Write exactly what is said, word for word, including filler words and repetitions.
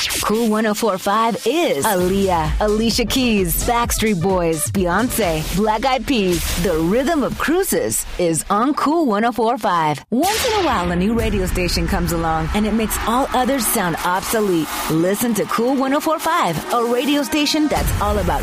Cool one oh four point five is Aaliyah, Alicia Keys, Backstreet Boys, Beyonce, Black Eyed Peas. The rhythm of cruises is on Cool one oh four point five. Once in a while, a new radio station comes along and it makes all others sound obsolete. Listen to Cool one oh four point five, a radio station that's all about